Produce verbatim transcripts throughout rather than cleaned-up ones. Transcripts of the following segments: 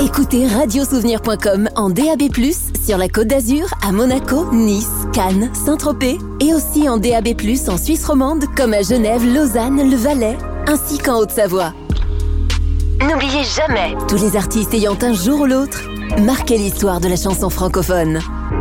Écoutez radiosouvenir point com en D A B plus, sur la Côte d'Azur, à Monaco, Nice, Cannes, Saint-Tropez et aussi en D A B plus en Suisse romande comme à Genève, Lausanne, le Valais, ainsi qu'en Haute-Savoie. N'oubliez jamais, tous les artistes ayant un jour ou l'autre marqué l'histoire de la chanson francophone.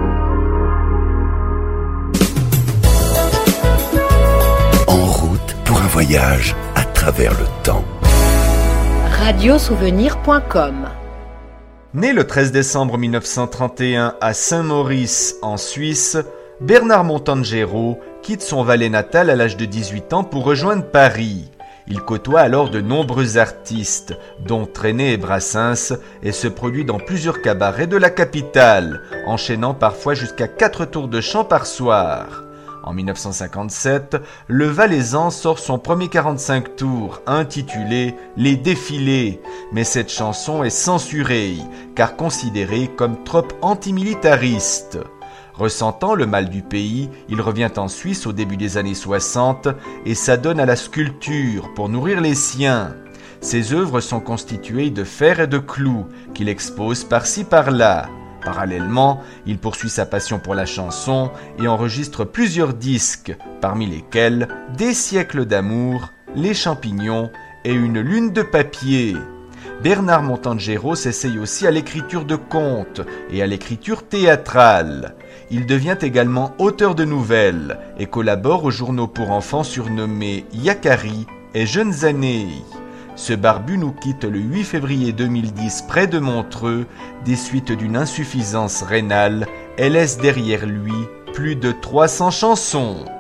En route pour un voyage à travers le temps. radiosouvenir point com. Né le treize décembre mille neuf cent trente et un à Saint-Maurice, en Suisse, Bernard Montangero quitte son Valais natal à l'âge de dix-huit ans pour rejoindre Paris. Il côtoie alors de nombreux artistes, dont Trenet et Brassens, et se produit dans plusieurs cabarets de la capitale, enchaînant parfois jusqu'à quatre tours de chant par soir. En mille neuf cent cinquante-sept, le Valaisan sort son premier quarante-cinq tours, intitulé « Les défilés », mais cette chanson est censurée, car considérée comme trop antimilitariste. Ressentant le mal du pays, il revient en Suisse au début des années soixante et s'adonne à la sculpture pour nourrir les siens. Ses œuvres sont constituées de fer et de clous, qu'il expose par-ci par-là. Parallèlement, il poursuit sa passion pour la chanson et enregistre plusieurs disques, parmi lesquels Des siècles d'amour, Les champignons et Une lune de papier. Bernard Montangero s'essaye aussi à l'écriture de contes et à l'écriture théâtrale. Il devient également auteur de nouvelles et collabore aux journaux pour enfants surnommés Yakari et Jeunes années. Ce barbu nous quitte le huit février deux mille dix près de Montreux, des suites d'une insuffisance rénale, et laisse derrière lui plus de trois cents chansons.